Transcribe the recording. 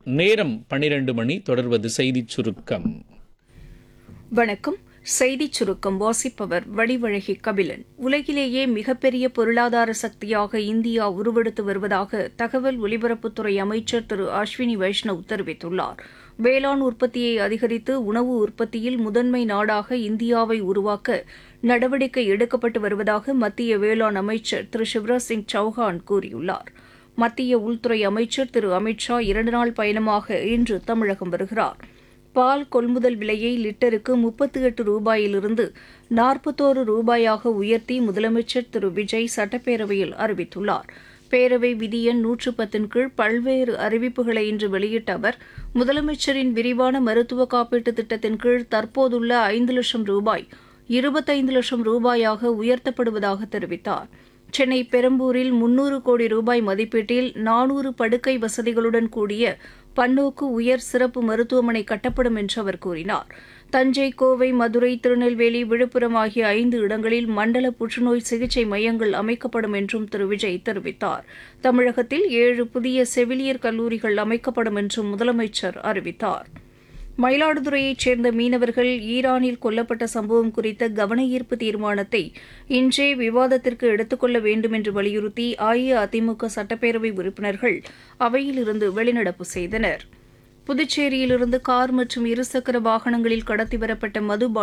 நேரம் 12 மணி. தொடர்வது செய்திச் சுருக்கம். வணக்கம். செய்திச் சுருக்கம் வாசிப்பவர் வடிவழகி கபிலன். உலகிலேயே மிகப்பெரிய பொருளாதார சக்தியாக இந்தியா உருவெடுத்து வருவதாக தகவல் ஒலிபரப்புத்துறை அமைச்சர் திரு அஸ்வினி வைஷ்ணவ் தெரிவித்துள்ளார். வேளாண் உற்பத்தியை அதிகரித்து உணவு உற்பத்தியில் முதன்மை நாடாக இந்தியாவை உருவாக்க நடவடிக்கை எடுக்கப்பட்டு வருவதாக மத்திய வேளாண் அமைச்சர் திரு சிவராஜ் சிங் சௌஹான் கூறியுள்ளார். மத்திய உள்துறை அமைச்சர் திரு அமித் ஷா 2 நாள் பயணமாக இன்று தமிழகம் வருகிறார். பால் கொள்முதல் விலையை லிட்டருக்கு 38 ரூபாயிலிருந்து 41 ரூபாயாக உயர்த்தி முதலமைச்சர் திரு விஜய் சட்டப்பேரவையில் அறிவித்துள்ளார். பேரவை விதி எண் 110 கீழ் பல்வேறு அறிவிப்புகளை இன்று வெளியிட்ட அவர், முதலமைச்சரின் விரிவான மருத்துவ காப்பீட்டுத் திட்டத்தின் கீழ் தற்போதுள்ள 5 லட்சம் ரூபாய் 25 லட்சம் ரூபாயாக உயர்த்தப்படுவதாக தெரிவித்தார். சென்னை பெரம்பூரில் 300 கோடி ரூபாய் மதிப்பீட்டில் 400 படுக்கை வசதிகளுடன் கூடிய பன்னோக்கு உயர் சிறப்பு மருத்துவமனை கட்டப்படும் என்று அவர் கூறினார். தஞ்சை, கோவை, மதுரை, திருநெல்வேலி, விழுப்புரம் ஆகிய 5 இடங்களில் மண்டல புற்றுநோய் சிகிச்சை மையங்கள் அமைக்கப்படும் என்றும் திரு விஜய் தெரிவித்தார். தமிழகத்தில் 7 புதிய செவிலியர் கல்லூரிகள் அமைக்கப்படும் என்றும் முதலமைச்சர் அறிவித்தார். மயிலாடுதுறையைச் சேர்ந்த மீனவர்கள் ஈரானில் கொல்லப்பட்ட சம்பவம் குறித்த கவன ஈர்ப்பு தீர்மானத்தை இன்றே விவாதத்திற்கு எடுத்துக் கொள்ள வேண்டும் என்று வலியுறுத்தி அஇஅதிமுக சட்டப்பேரவை உறுப்பினர்கள் அவையிலிருந்து வெளிநடப்பு செய்தனர். புதுச்சேரியிலிருந்து கார் மற்றும் இருசக்கர வாகனங்களில் கடத்தி வரப்பட்ட மது